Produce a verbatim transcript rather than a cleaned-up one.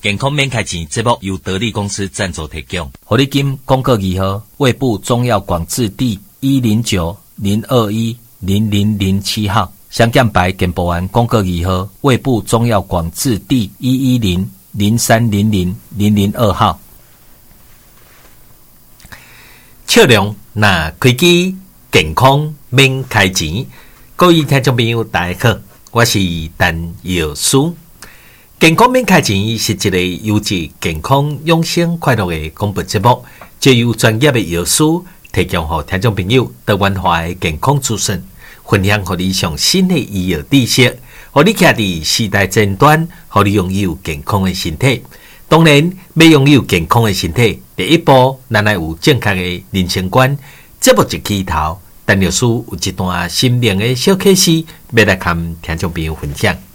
健康免开钱节目由得力公司赞助提供。 活力金公告二号，卫部中药广字第一零九零二一零零零七号，香港白健保丸公告二号，卫部中药广字第一一零零三零零零零二号。 笑容那开机，健康免开钱。各位听众朋友，大家好，我是陈药师。健康免开钱是一个优质健康养生快乐的广播节目，借由专业的药师提供给听众朋友多元化的健康资讯，分享给你上新的医药知识，让你徛在时代尖端，让你拥有健康的身体。当然，要拥有健康的身体，第一步咱要有正确的人生观。节目一起头，陈药师有一段心灵的小启示，要来跟听众朋友分享。